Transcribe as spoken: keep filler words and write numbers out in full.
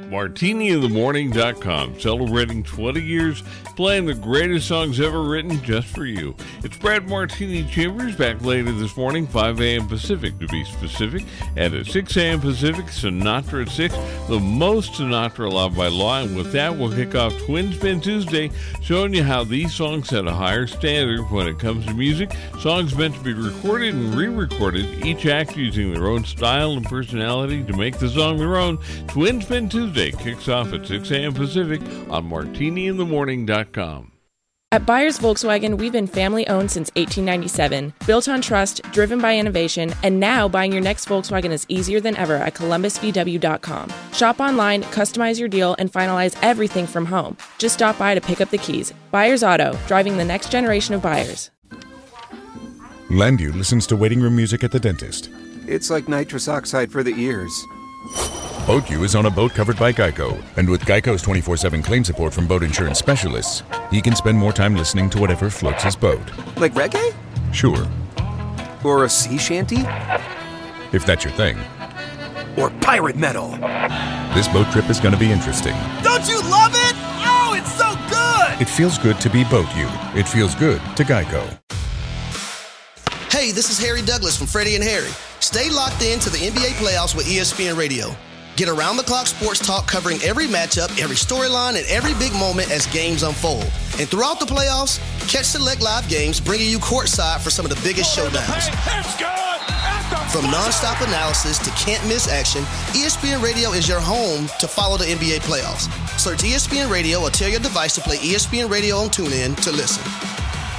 Martini in the Morning dot com, celebrating twenty years, playing the greatest songs ever written just for you. It's Brad Martini Chambers back later this morning, five a.m. Pacific to be specific, and at six a.m. Pacific, Sinatra at six, the most Sinatra allowed by law. And with that, we'll kick off Twin Spin Tuesday, showing you how these songs set a higher standard when it comes to music. Songs meant to be recorded and re-recorded, each act using their own style and personality to make the song their own. Twin Spin Tuesday kicks off at six a.m. Pacific on Martini in the Morning dot com. At Byers Volkswagen, we've been family-owned since eighteen ninety-seven, built on trust, driven by innovation, and now buying your next Volkswagen is easier than ever at Columbus V W dot com. Shop online, customize your deal, and finalize everything from home. Just stop by to pick up the keys. Byers Auto, driving the next generation of buyers. Landu listens to waiting room music at the dentist. It's like nitrous oxide for the ears. BoatU is on a boat covered by Geico, and with Geico's twenty-four seven claim support from boat insurance specialists, he can spend more time listening to whatever floats his boat. Like reggae? Sure. Or a sea shanty? If that's your thing. Or pirate metal? This boat trip is going to be interesting. Don't you love it? Oh, it's so good! It feels good to be BoatU. It feels good to Geico. Hey, this is Harry Douglas from Freddie and Harry. Stay locked in to the N B A playoffs with E S P N Radio. Get around-the-clock sports talk covering every matchup, every storyline, and every big moment as games unfold. And throughout the playoffs, catch select live games bringing you courtside for some of the biggest showdowns. From nonstop analysis to can't-miss action, E S P N Radio is your home to follow the N B A playoffs. Search E S P N Radio or tell your device to play E S P N Radio on TuneIn to listen.